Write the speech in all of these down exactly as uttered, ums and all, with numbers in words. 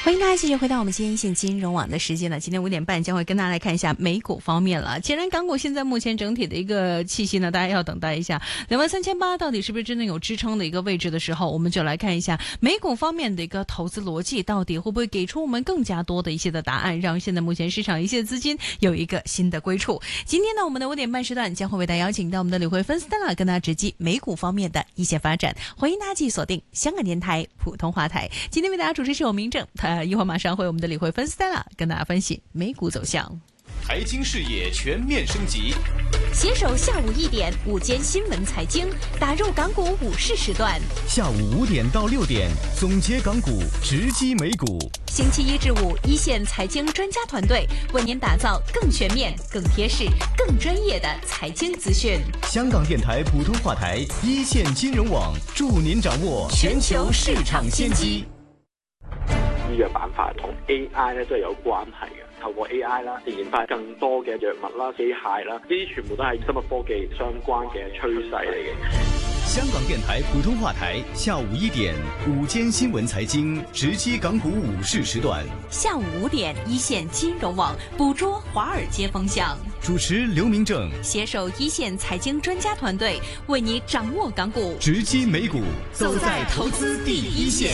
欢迎大家继续回到我们今天一线金融网的时间呢，今天五点半将会跟大家来看一下美股方面了。既然港股现在目前整体的一个气息呢，大家要等待一下两万三千八到底是不是真的有支撑的一个位置的时候，我们就来看一下美股方面的一个投资逻辑到底会不会给出我们更加多的一些的答案，让现在目前市场一些资金有一个新的归处。今天呢，我们的五点半时段将会为大家邀请到我们的李慧芬 Stella 跟大家直击美股方面的一些发展。欢迎大家继续锁定香港电台普通话台。今天为大家主持是我明正，他一会儿马上会我们的李慧芬 Stella 跟大家分析美股走向。 财经视野全面升级， 携手下午一点午间新闻财经，打入港股午市时段。 下午五点到六点，总结港股，直击美股。 星期一至五，一线财经专家团队为您打造更全面、更贴实、更专业的财经资讯。 香港电台普通话台，一线金融网，助您掌握全球市场先机。 醫藥板塊同 A I 咧都係有關係嘅，透過 A I 啦，研發更多嘅藥物啦、機械啦，呢啲全部都係生物科技相關嘅趨勢嚟嘅。 香港電台普通話台，下午一點，午間新聞財經，直擊港股午市時段。 下午五點，一線金融網捕捉華爾街風向。 主持劉明正， 攜手一線財經專家團隊，為你掌握港股， 直擊美股，走在投資第一線。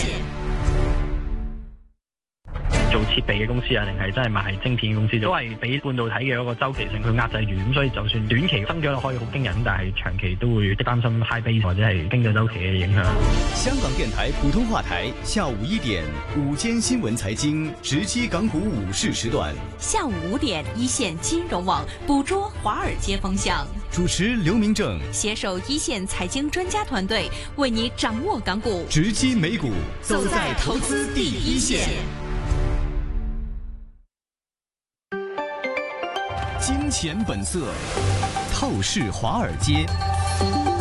做設備嘅公司啊，定係真係賣晶片嘅公司，都係俾半導體嘅一個周期性去壓制住，咁所以就算短期增長可以好驚人，但係長期都會擔心 high base 或者係經濟周期嘅影響。 香港電台普通話台，下午一點，午間新聞財經，直擊港股午市時段。 下午五點，一線金融網捕捉華爾街風向。 主持劉明正， 攜手一線財經專家團隊，為你掌握港股， 直擊美股，走在投資第一線。金錢本色，透視華爾街。